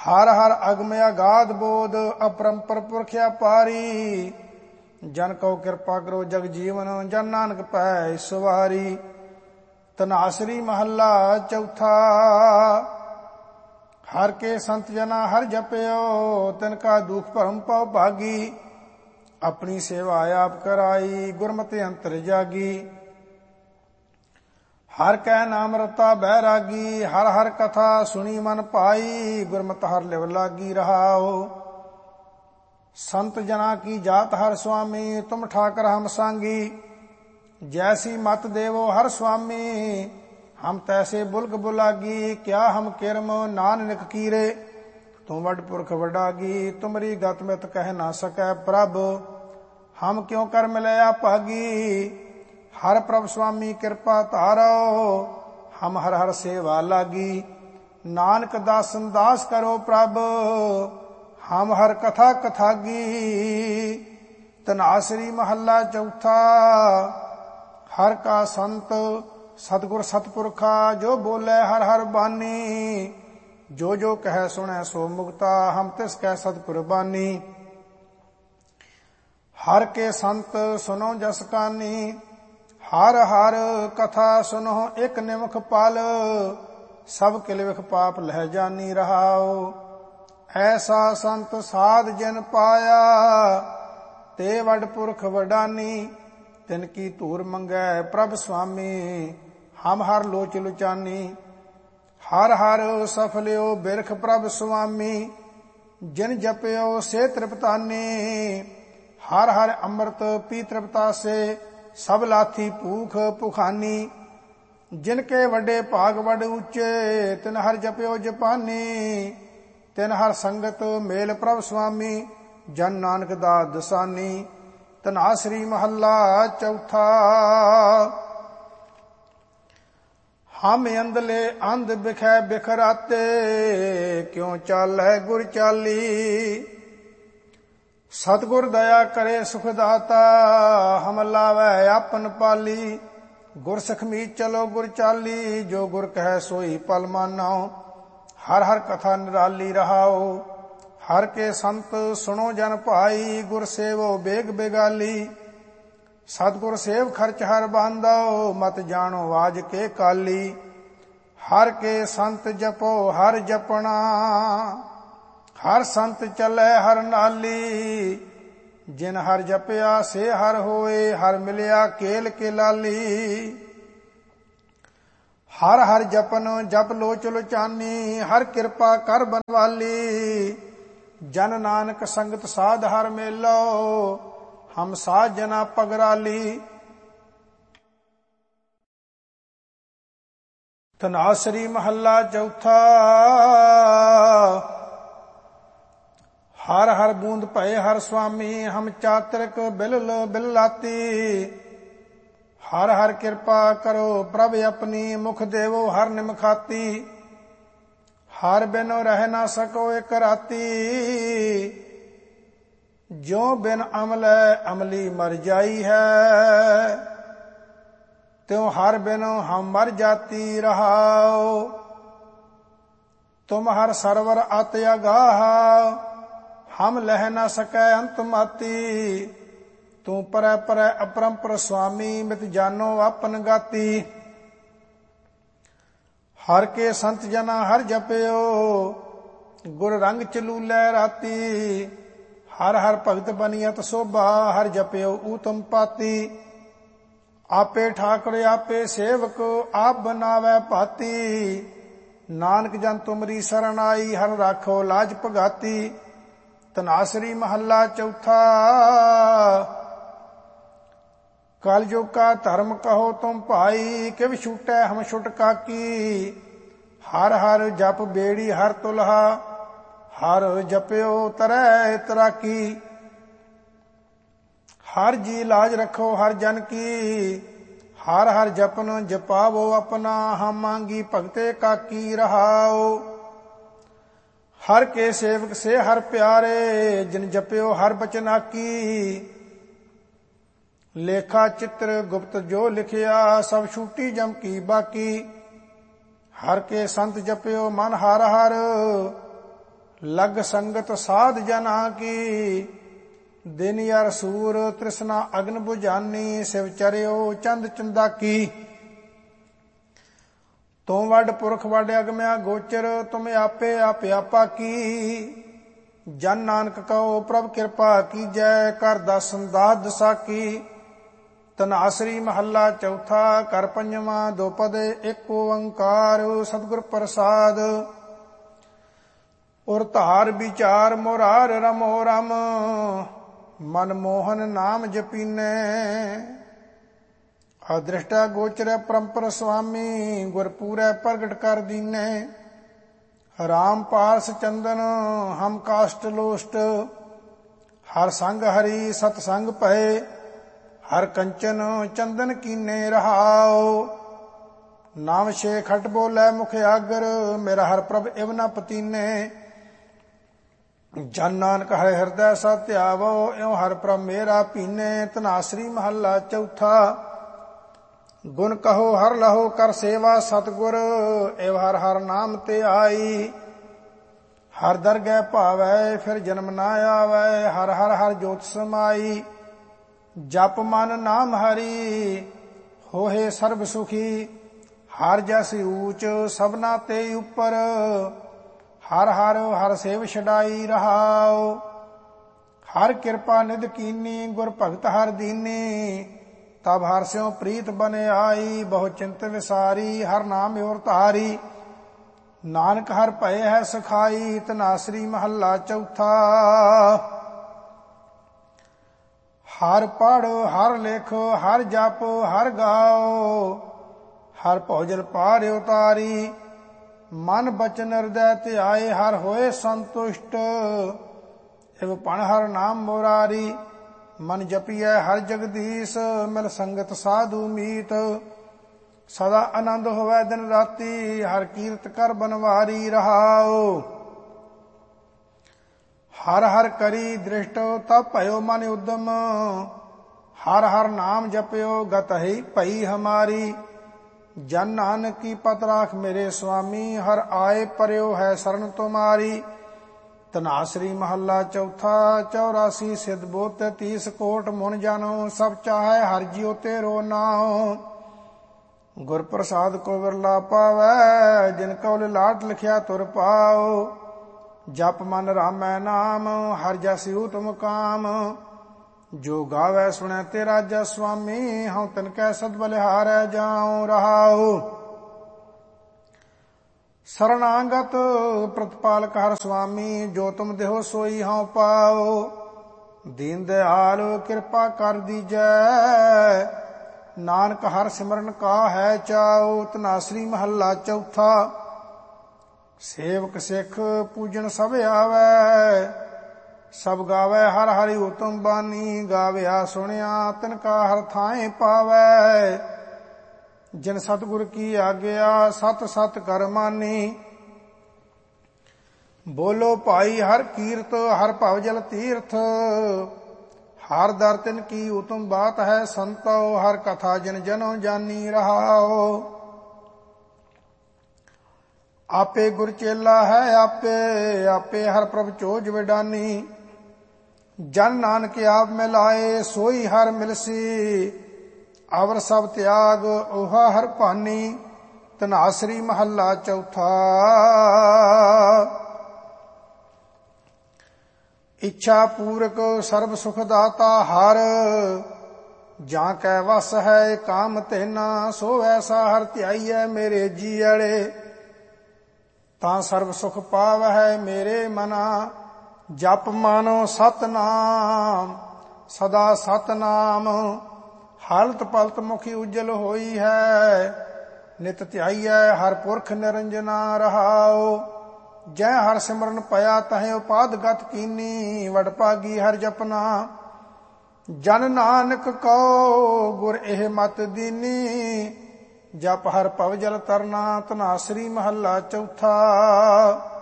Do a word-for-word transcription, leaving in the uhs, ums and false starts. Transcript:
ਹਰ ਹਰ ਅਗਮ ਅਗਾਧ ਬੋਧ ਅਪਰੰਪਰ ਪੁਰਖ ਅਪਾਰੀ। ਜਨ ਕਉ ਕਿਰਪਾ ਕਰੋ ਜਗ ਜੀਵਨ ਜਨ ਨਾਨਕ ਪੈ ਸਵਾਰੀ। ਧਨਾਸਰੀ ਮਹੱਲਾ ਚੌਥਾ। ਹਰ ਕੇ ਸੰਤ ਜਨਾ ਹਰ ਜਪਿਓ ਤਿਨ ਕਾ ਦੁਖ ਭਰਮ ਪਉ ਭਾਗੀ। ਆਪਣੀ ਸੇਵਾ ਆਪ ਕਰਾਈ ਗੁਰਮਤਿ ਅੰਤਰ ਜਾਗੀ। ਹਰ ਕੈ ਨਾਮ ਰਤਾ ਬੈਰਾਗੀ ਹਰ ਹਰ ਕਥਾ ਸੁਣੀ ਮਨ ਪਾਈ। ਗੁਰਮਤਿ ਹਰ ਲਿਵ ਲਾਗੀ ਰਹਾਓ। ਸੰਤ ਜਨਾ ਕੀ ਜਾਤ ਹਰ ਸੁਆਮੀ ਤੁਮ ਠਾਕਰ ਹਮ ਸਾਂਗੀ। ਜੈਸੀ ਮਤ ਦੇਵੋ ਹਰ ਸੁਆਮੀ ਹਮ ਤੈਸੇ ਬੁਲਕ ਬੁਲਾਗੀ। ਕਿਆ ਹਮ ਕਿਰਮ ਨਾਨਕ ਕੀਰੇ ਤੂੰ ਵੱਡ ਪੁਰਖ ਵਡਾਗੀ। ਤੁਮਰੀ ਗਤ ਮਿਤ ਕਹਿ ਨਾ ਸਕੈ ਪ੍ਰਭ ਹਮ ਕਿਉ ਕਰ ਮਿਲਿਆ ਭਾਗੀ। ਹਰ ਪ੍ਰਭ ਸੁਆਮੀ ਕਿਰਪਾ ਧਾਰੋ ਹਮ ਹਰ ਹਰ ਸੇਵਾ ਲਾਗੀ। ਨਾਨਕ ਦਾਸਨ ਦਾਸ ਕਰੋ ਪ੍ਰਭ ਹਮ ਹਰ ਕਥਾ ਕਥਾਗੀ। ਧਨਾਸਰੀ ਮਹੱਲਾ ਚੌਥਾ। ਹਰ ਕਾ ਸੰਤ ਸਤਿਗੁਰ ਸਤਿਪੁਰਖਾ ਜੋ ਬੋਲੇ ਹਰ ਹਰ ਬਾਣੀ। ਜੋ ਜੋ ਕਹਿ ਸੁਣੈ ਸੋ ਮੁਕਤਾ ਹਮ ਤਿਸ ਕੈ ਸਤ ਕੁਰਬਾਨੀ। ਹਰ ਕੇ ਸੰਤ ਸੁਨੋ ਜਸ ਕਾਨੀ ਹਰ ਹਰ ਕਥਾ ਸੁਨੋ ਇਕ ਨਿਮਖ ਪਲ। ਸਭ ਕਿਲ ਵਿਖ ਪਾਪ ਲਹਿ ਜਾਨੀ ਰਹਾਓ। ਐਸਾ ਸੰਤ ਸਾਧ ਜਿਨ ਪਾਇਆ ਤੇ ਵੱਡ ਪੁਰਖ ਵਡਾਨੀ। ਤਿਨ ਕੀ ਧੂਰ ਮੰਗੈ ਪ੍ਰਭ ਸੁਆਮੀ ਹਮ ਹਰ ਲੋਚ ਲੁਚਾਨੀ। ਹਰ ਹਰ ਸਫਲਿਓ ਬਿਰਖ ਪ੍ਰਭ ਸੁਆਮੀ ਜਿਨ ਜਪਿਓ ਸੇ ਤ੍ਰਿਪਤਾਨੀ। ਹਰ ਹਰ ਅੰਮ੍ਰਿਤ ਪੀ ਤ੍ਰਿਪਤਾਸੇ ਸਭ ਲਾਥੀ ਭੂਖ ਭੁਖਾਨੀ। ਜਿਨ ਕੇ ਵੱਡੇ ਭਾਗ ਵੱਡ ਉੱਚੇ ਤਿਨ ਹਰ ਜਪਿਓ ਜਪਾਨੀ। ਤਿਨ ਹਰ ਸੰਗਤ ਮੇਲ ਪ੍ਰਭ ਸੁਆਮੀ ਜਨ ਨਾਨਕ ਦਾ ਦਸਾਨੀ। ਧਨਾਸਰੀ ਮਹੱਲਾ ਚੌਥਾ। ਹਮ ਅੰਧਲੇ ਅੰਧ ਬਿਖੈ ਬਿਖਰਾਤੇ ਕਿਉ ਚਾਲੈ ਗੁਰ ਚਾਲੀ। ਸਤਿਗੁਰ ਦਇਆ ਕਰੇ ਸੁਖ ਦਾਤਾ ਹਮ ਲਾਵੈ ਆਪਨ ਪਾਲੀ। ਗੁਰ ਸਖਮੀ ਚਲੋ ਗੁਰ ਚਾਲੀ ਜੋ ਗੁਰ ਕਹਿ ਸੋਈ ਪਲ ਮਾਨੋ। ਹਰ ਹਰ ਕਥਾ ਨਿਰਾਲੀ ਰਹਾਓ। ਹਰ ਕੇ ਸੰਤ ਸੁਣੋ ਜਨ ਭਾਈ ਗੁਰ ਸੇਵੋ ਬੇਗ ਬੇਗਾਲੀ। ਸਤਿਗੁਰ ਸੇਵ ਖਰਚ ਹਰ ਬਾਂਧੋ ਮਤ ਜਾਣੋ ਵਾਜ ਕੇ ਕਾਲੀ। ਹਰ ਕੇ ਸੰਤ ਜਪੋ ਹਰ ਜਪਣਾ ਹਰ ਸੰਤ ਚੱਲੈ ਹਰ ਨਾਲੀ। ਜਿਨ ਹਰ ਜਪਿਆ ਸੇ ਹਰ ਹੋਏ ਹਰ ਮਿਲਿਆ ਕੇਲ ਕੇ ਲਾਲੀ। ਹਰ ਹਰ ਜਪਨ ਜਪ ਲੋਚ ਲੋਚਾਨੀ ਹਰ ਕਿਰਪਾ ਕਰ ਬਨਵਾਲੀ। ਜਨ ਨਾਨਕ ਸੰਗਤ ਸਾਧ ਹਰ ਮੇਲੋ ਹਮ ਸਾਧ ਜਨਾ ਪਗਰਾਲੀ। ਧਨਾਸਰੀ ਮਹੱਲਾ ਚੌਥਾ। ਹਰ ਹਰ ਬੂੰਦ ਭਏ ਹਰ ਸੁਆਮੀ ਹਮ ਚਾਤਰਿਕ ਬਿਲਲ ਬਿਲਾਤੀ। ਹਰ ਹਰ ਕਿਰਪਾ ਕਰੋ ਪ੍ਰਭ ਆਪਣੀ ਮੁਖ ਦੇਵੋ ਹਰ ਨਿਮਖਾਤੀ। ਹਰ ਬਿਨੁ ਰਹਿ ਨਾ ਸਕੋ ਇਕ ਰਾਤੀ। ਜੋ ਬਿਨ ਅਮਲੈ ਅਮਲੀ ਮਰ ਜਾਈ ਹੈ। ਤਿਉ ਹਰ ਬਿਨੁ ਹਮ ਮਰ ਜਾਤੀ ਰਹਾਓ। ਤੁਮ ਹਰ ਸਰਵਰ ਅਤ ਅਗਾਹ ਹਮ ਲਹਿ ਨਾ ਸਕੈ ਅੰਤ ਮਾਤੀ। ਤੂੰ ਪਰੈ ਪਰੈ ਅਪਰੰਪਰ ਸੁਆਮੀ ਮਿਤ ਜਾਨੋ ਆਪਨ ਗਾਤੀ। ਹਰ ਕੇ ਸੰਤ ਜਨਾ ਹਰ ਜਪਿਓ ਗੁਰ ਰੰਗ ਚਲੂਲੇ ਰਾਤੀ। ਹਰ ਹਰ ਭਗਤ ਬਨੀਅਤ ਸੋਭਾ ਹਰ ਜਪਿਓ ਊਤਮ ਪਾਤੀ। ਆਪੇ ਠਾਕੁਰ ਆਪੇ ਸੇਵਕ ਆਪ ਬਨਾਵੈ ਭਾਤੀ। ਨਾਨਕ ਜਨ ਤੁਮਰੀ ਸਰਣ ਆਈ ਹਰ ਰਾਖੋ ਲਾਜ ਭਗਾਤੀ। ਧਨਾਸਰੀ ਮਹੱਲਾ ਚੌਥਾ। ਕਲਯੁਗ ਕਾ ਧਰਮ ਕਹੋ ਤੁਮ ਭਾਈ ਕਿਵ ਛੂਟੈ ਹਮ ਛੁਟ ਕਾਕੀ। ਹਰ ਹਰ ਜਪ ਬੇੜੀ ਹਰ ਤੁਲਹਾ ਹਰ ਜਪਿਓ ਤਰੈ ਤਰਾਕੀ। ਹਰ ਜੀ ਲਾਜ ਰਖੋ ਹਰ ਜਨ ਕੀ ਹਰ ਹਰ ਜਪਨ ਜਪਾਵੋ ਆਪਣਾ ਹਮ ਮੰਗੀ ਭਗਤੇ ਕਾਕੀ ਰਹਾਓ। ਹਰ ਕੇ ਸੇਵਕ ਸੇ ਹਰ ਪਿਆਰੇ ਜਿਨ ਜਪਿਓ ਹਰ ਬਚਨ ਆਕੀ। ਲੇਖਾ ਚਿੱਤਰ ਗੁਪਤ ਜੋ ਲਿਖਿਆ ਸਭ ਛੂਟੀ ਜਮ ਕੀ ਬਾਕੀ। ਹਰ ਕੇ ਸੰਤ ਜਪਿਓ ਮਨ ਹਰ ਹਰ लग संगत साध जना की दिन यार सूर तृष्णा अग्न बुझानी शिव चरियो चंद चंदा की तू वड पुरख वड अगम्या गोचर तुम आपे आप आपा की जन नानक कहो प्रभ कृपा की जय कर दसन दास दसा की तनासरी महला चौथा कर पंजवा दो पद एक ओंकार सतगुर प्रसाद और धार विचार मोरार रमो रम मन मोहन नाम जपीने अदृष्टा गोचर परंपर स्वामी गुरपूरै प्रगट कर दीने राम पास चंदन हम काष्ट लोष्ट हर संग हरि सतसंग पहे हर कंचन चंदन कीने रहाओ नाम छे खट बोलै मुख आगर मेरा हर प्रभ इव न पतीने जन नानक हर हृदय सत्यावो एवं हर प्रभ मेरा पीने तनासरी महला चौथा गुण कहो हर लहो कर सेवा सतगुर एव हर हर नाम ते आई हर दरगह भावै फिर जन्म ना आवै हर हर हर जोत समाई जप मन नाम हरि होहे सर्व सुखी हर जस ऊच सबना ते उपर हर हर हर सेव छड़ाई रहाओ हर कृपा निध कीनी गुर भगत हर दीनी तब हर स्यों प्रीत बने आई बहु चिंत विसारी हर नाम और तारी नानक हर भय है सखाई तनासरी महला चौथा हर पढ़ हर लिख हर जप हर गाओ हर भोजन पार उतारी मन बचन हृदय ध्याए हर होए संतुष्ट एव पण हर नाम मोरारी मन जपिए हर जगदीश मिल संगत साधु मीत सदा आनंद होवे दिन राती हर कीर्त कर बनवारी रहाओ हर हर करी दृष्ट तब भयो मन उद्यम हर हर नाम जपयो गत ही पई हमारी जन नानक की पत राख मेरे स्वामी हर आए पर्यो है शरण तुम्हारी तनासरी महला चौथा चौरासी सिद्ध बोत तीस कोट मुन जानो सब चाहे हर जियो तेरो नाओ गुर प्रसाद को विरला पावै जिन कौल लाट लिखिया तुर पाओ जप मन रामै नाम हर जस तुम काम जो गावै सुनै तेरा जस स्वामी हम तिनकै सद बलिहारै जाऊं रहाओ शरणागत प्रतिपालक हर स्वामी जो तुम देहो सोई हाँ पाओ दीन दयाल कृपा कर दीजै नानक हर सिमरन का है चाओ तनासरी महला चौथा सेवक सिख पूजन सब आवै सब गावै हर हरि उत्तम बानी गाविया सुनिया तिनका हर थाए पावै जिन सतगुर की आज्ञा सत सत कर मानी बोलो भाई हर कीर्त हर भवजल तीर्थ हर दर तिन की उत्तम बात है संतो हर कथा जिन जनो जानी रहाओ आपे गुर चेला है आपे आपे हर प्रभ चोज विडानी जन नानक आप मिलाए सोई हर मिलसी अवर सब त्याग ओहा हर पानी तनासरी महला चौथा इच्छा पूरक सर्व सुख दाता हर ਜਾਂ ਕੈ ਵਸ ਹੈ ਕਾਮ ਤੈਨਾ ਸੋ ਐਸਾ ਹਰ ਧਿਆਈਐ ਮੇਰੇ ਜੀਅੜੇ ਤਾਂ ਸਰਬ ਸੁਖ ਪਾਵਹਿ ਮੇਰੇ ਮਨਾ ਜਪ ਮਾਨੋ ਸਤਨਾਮ ਸਦਾ ਸਤਨਾਮ ਹਾਲਤ ਪਲਤ ਮੁਖੀ ਉਜਲ ਹੋਈ ਹੈ ਨਿਤ ਧਿਆਈਐ ਹਰ ਪੁਰਖ ਨਿਰੰਜਨਾ ਰਹਾਓ ਜੈ ਹਰ ਸਿਮਰਨ ਪਿਆ ਤਹਿ ਉਪਾਦ ਗਤ ਕੀਨੀ ਵਡ ਭਾਗੀ ਹਰ ਜਪਨਾ ਜਨ ਨਾਨਕ ਕਉ ਗੁਰ ਇਹ ਮਤ ਦੀਨੀ ਜਪ ਹਰ ਭਵ ਜਲ ਤਰਨਾ ਧਨਾਸਰੀ ਮਹੱਲਾ ਚੌਥਾ।